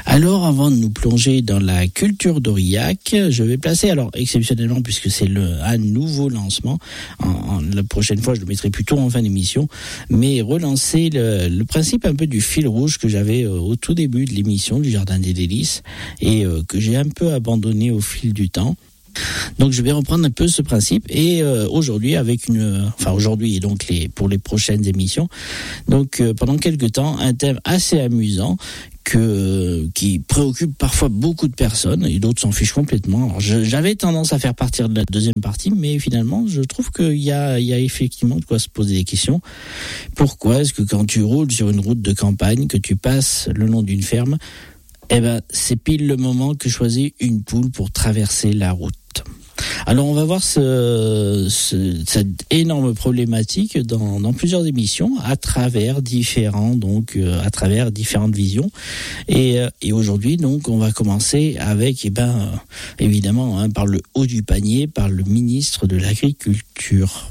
Alors, avant de nous plonger dans la culture d'Aurillac, je vais placer, alors exceptionnellement, puisque c'est un nouveau lancement, la prochaine fois je le mettrai plutôt en fin d'émission, mais relancer le principe un peu du fil rouge que j'avais au tout début de l'émission du Jardin des Délices et que j'ai un peu abandonné au fil du temps. Donc je vais reprendre un peu ce principe et aujourd'hui aujourd'hui et donc pour les prochaines émissions, donc pendant quelques temps un thème assez amusant qui préoccupe parfois beaucoup de personnes et d'autres s'en fichent complètement. Alors, j'avais tendance à faire partir de la deuxième partie, mais finalement je trouve qu'il y a effectivement de quoi se poser des questions. Pourquoi est-ce que quand tu roules sur une route de campagne, que tu passes le long d'une ferme, c'est pile le moment que choisit une poule pour traverser la route. Alors on va voir cette énorme problématique dans plusieurs émissions à travers différentes visions et aujourd'hui donc on va commencer avec évidemment par le haut du panier, par le ministre de l'Agriculture.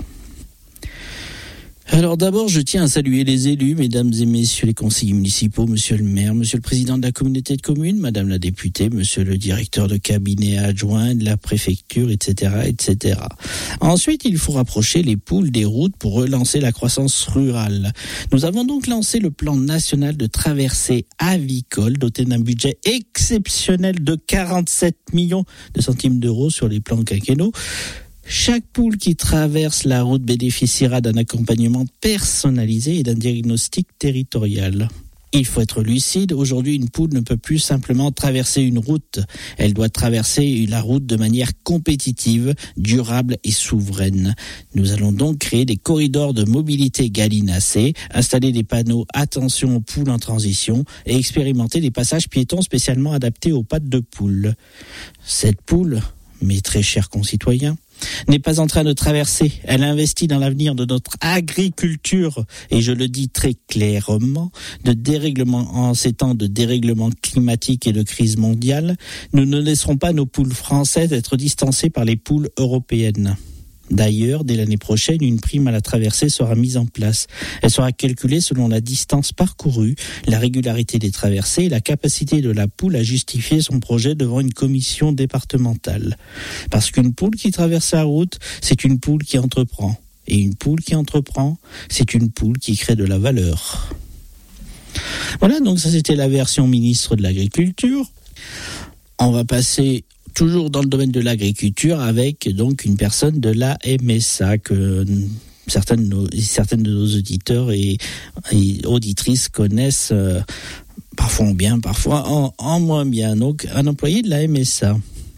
Alors d'abord, je tiens à saluer les élus, mesdames et messieurs les conseillers municipaux, monsieur le maire, monsieur le président de la communauté de communes, madame la députée, monsieur le directeur de cabinet adjoint de la préfecture, etc., etc. Ensuite, il faut rapprocher les poules des routes pour relancer la croissance rurale. Nous avons donc lancé le plan national de traversée avicole, doté d'un budget exceptionnel de 47 millions de centimes d'euros sur les plans quinquennaux. Chaque poule qui traverse la route bénéficiera d'un accompagnement personnalisé et d'un diagnostic territorial. Il faut être lucide, aujourd'hui une poule ne peut plus simplement traverser une route, elle doit traverser la route de manière compétitive, durable et souveraine. Nous allons donc créer des corridors de mobilité gallinacés, installer des panneaux « Attention aux poules en transition » et expérimenter des passages piétons spécialement adaptés aux pattes de poule. Cette poule, mes très chers concitoyens, n'est pas en train de traverser, elle investit dans l'avenir de notre agriculture et je le dis très clairement, en ces temps de dérèglement climatique et de crise mondiale, nous ne laisserons pas nos poules françaises être distancées par les poules européennes. D'ailleurs, dès l'année prochaine, une prime à la traversée sera mise en place. Elle sera calculée selon la distance parcourue, la régularité des traversées et la capacité de la poule à justifier son projet devant une commission départementale. Parce qu'une poule qui traverse la route, c'est une poule qui entreprend. Et une poule qui entreprend, c'est une poule qui crée de la valeur. Voilà, donc ça c'était la version ministre de l'Agriculture. On va passer toujours dans le domaine de l'agriculture avec donc une personne de la MSA que certaines de nos auditeurs et auditrices connaissent parfois en bien, parfois en moins bien. Donc un employé de la MSA.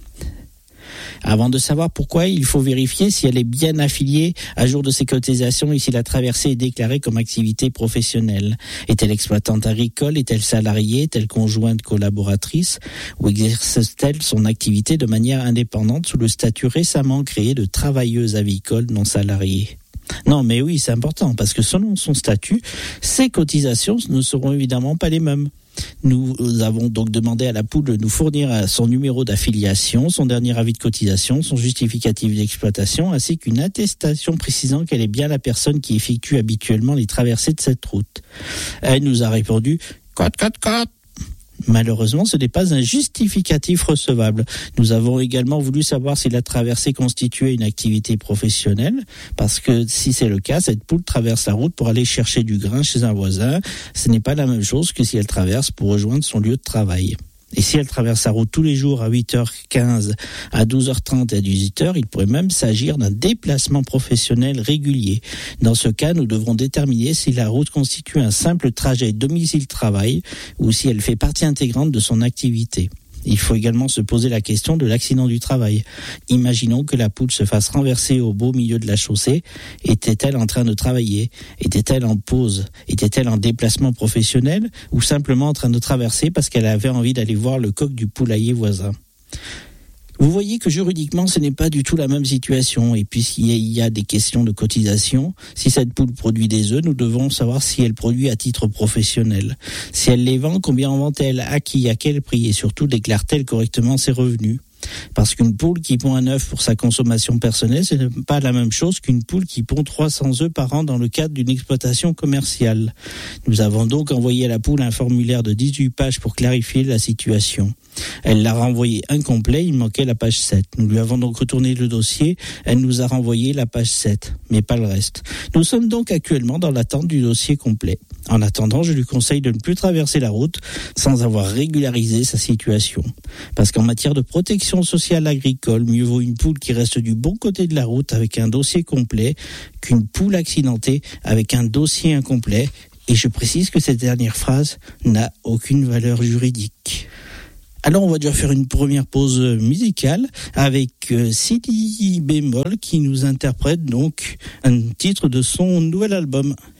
Avant de savoir pourquoi, il faut vérifier si elle est bien affiliée à jour de ses cotisations et si la traversée est déclarée comme activité professionnelle. Est-elle exploitante agricole? Est-elle salariée? Est-elle conjointe collaboratrice? Ou exerce-t-elle son activité de manière indépendante sous le statut récemment créé de travailleuse avicole non salariée? Non, mais oui, c'est important, parce que selon son statut, ses cotisations ne seront évidemment pas les mêmes. Nous avons donc demandé à la poule de nous fournir son numéro d'affiliation, son dernier avis de cotisation, son justificatif d'exploitation, ainsi qu'une attestation précisant qu'elle est bien la personne qui effectue habituellement les traversées de cette route. Elle nous a répondu « Code. Malheureusement, ce n'est pas un justificatif recevable. Nous avons également voulu savoir si la traversée constituait une activité professionnelle, parce que si c'est le cas, cette poule traverse la route pour aller chercher du grain chez un voisin. Ce n'est pas la même chose que si elle traverse pour rejoindre son lieu de travail. Et si elle traverse la route tous les jours à 8h15, à 12h30 et à 18h, il pourrait même s'agir d'un déplacement professionnel régulier. Dans ce cas, nous devrons déterminer si la route constitue un simple trajet domicile-travail ou si elle fait partie intégrante de son activité. Il faut également se poser la question de l'accident du travail. Imaginons que la poule se fasse renverser au beau milieu de la chaussée. Était-elle en train de travailler? Était-elle en pause? Était-elle en déplacement professionnel? Ou simplement en train de traverser parce qu'elle avait envie d'aller voir le coq du poulailler voisin? Vous voyez que juridiquement, ce n'est pas du tout la même situation. Et puisqu'il y a des questions de cotisation, si cette poule produit des œufs, nous devons savoir si elle produit à titre professionnel. Si elle les vend, combien en vend-elle? À qui? À quel prix? Et surtout, déclare-t-elle correctement ses revenus? Parce qu'une poule qui pond un œuf pour sa consommation personnelle, ce n'est pas la même chose qu'une poule qui pond 300 œufs par an dans le cadre d'une exploitation commerciale. Nous avons donc envoyé à la poule un formulaire de 18 pages pour clarifier la situation. Elle l'a renvoyé incomplet, il manquait la page 7. Nous lui avons donc retourné le dossier, elle nous a renvoyé la page 7, mais pas le reste. Nous sommes donc actuellement dans l'attente du dossier complet. En attendant, je lui conseille de ne plus traverser la route sans avoir régularisé sa situation. Parce qu'en matière de protection sociale agricole, mieux vaut une poule qui reste du bon côté de la route avec un dossier complet qu'une poule accidentée avec un dossier incomplet. Et je précise que cette dernière phrase n'a aucune valeur juridique. Alors on va déjà faire une première pause musicale avec Si bémol qui nous interprète donc un titre de son nouvel album.